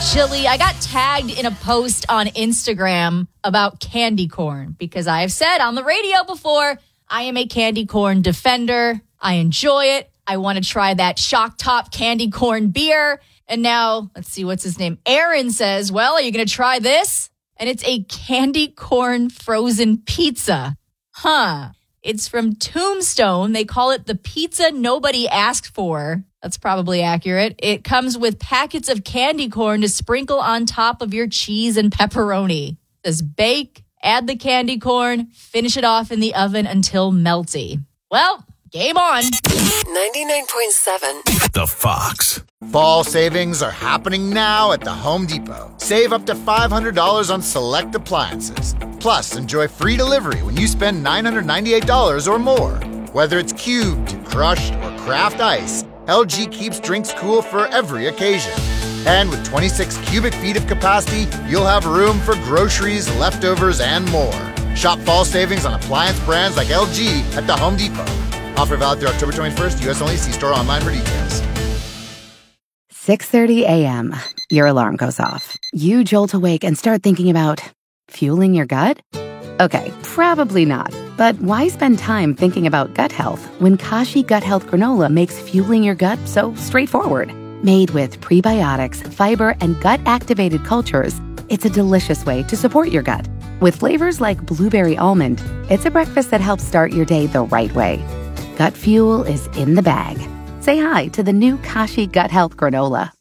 chili. I got tagged in a post on Instagram about candy corn because I have said on the radio before, I am a candy corn defender. I enjoy it. I want to try that Shock Top candy corn beer. And now, let's see, what's his name? Aaron says, well, are you going to try this? And it's a candy corn frozen pizza. It's from Tombstone. They call it the pizza nobody asked for. That's probably accurate. It comes with packets of candy corn to sprinkle on top of your cheese and pepperoni. It says bake, add the candy corn, finish it off in the oven until melty. Well, game on. 99.7 The Fox. Fall savings are happening now at the Home Depot. Save up to $500 on select appliances. Plus, enjoy free delivery when you spend $998 or more. Whether it's cubed, crushed, or craft ice, LG keeps drinks cool for every occasion. And with 26 cubic feet of capacity, you'll have room for groceries, leftovers, and more. Shop fall savings on appliance brands like LG at the Home Depot. Offer valid through October 21st. U.S. only. See store online for details. 6:30 a.m. Your alarm goes off. You jolt awake and start thinking about fueling your gut? Okay, probably not. But why spend time thinking about gut health when Kashi Gut Health Granola makes fueling your gut so straightforward? Made with prebiotics, fiber, and gut-activated cultures, it's a delicious way to support your gut. With flavors like blueberry almond, it's a breakfast that helps start your day the right way. Gut fuel is in the bag. Say hi to the new Kashi Gut Health Granola.